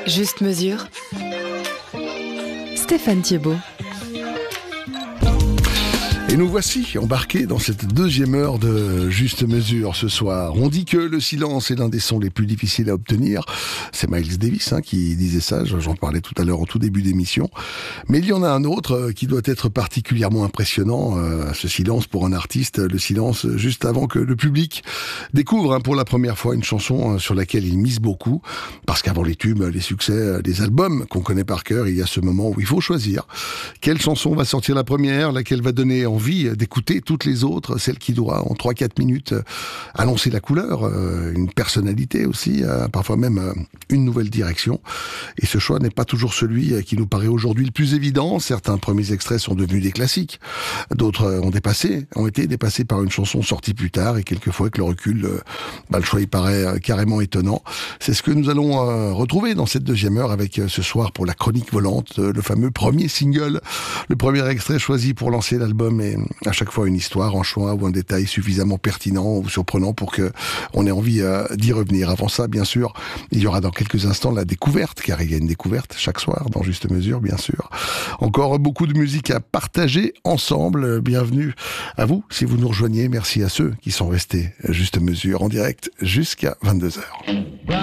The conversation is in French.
Juste mesure. Stéphane Thiebaud. Et nous voici embarqués dans cette deuxième heure de Juste Mesure ce soir. On dit que le silence est l'un des sons les plus difficiles à obtenir. C'est Miles Davis qui disait ça, j'en parlais tout à l'heure au tout début d'émission. Mais il y en a un autre qui doit être particulièrement impressionnant, ce silence pour un artiste, le silence juste avant que le public découvre pour la première fois une chanson sur laquelle il mise beaucoup. Parce qu'avant les tubes, les succès, les albums qu'on connaît par cœur, il y a ce moment où il faut choisir quelle chanson va sortir la première, laquelle va donner envie d'écouter toutes les autres, celle qui doit en 3-4 minutes annoncer la couleur, une personnalité aussi, parfois même une nouvelle direction. Et ce choix n'est pas toujours celui qui nous paraît aujourd'hui le plus évident. Certains premiers extraits sont devenus des classiques, d'autres ont été dépassés par une chanson sortie plus tard, et quelquefois avec le recul, le choix il paraît carrément étonnant. C'est ce que nous allons retrouver dans cette deuxième heure avec ce soir pour la chronique volante, le fameux premier single, le premier extrait choisi pour lancer l'album, et à chaque fois une histoire, un choix ou un détail suffisamment pertinent ou surprenant pour que on ait envie d'y revenir. Avant ça, bien sûr, il y aura dans quelques instants la découverte, car il y a une découverte chaque soir dans Juste Mesure, bien sûr. Encore beaucoup de musique à partager ensemble. Bienvenue à vous si vous nous rejoignez. Merci à ceux qui sont restés Juste Mesure en direct jusqu'à 22h.